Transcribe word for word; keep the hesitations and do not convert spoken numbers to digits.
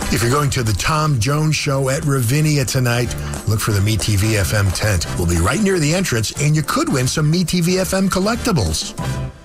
If you're going to the Tom Jones Show at Ravinia tonight, look for the MeTV F M tent. We'll be right near the entrance, and you could win some MeTV F M collectibles.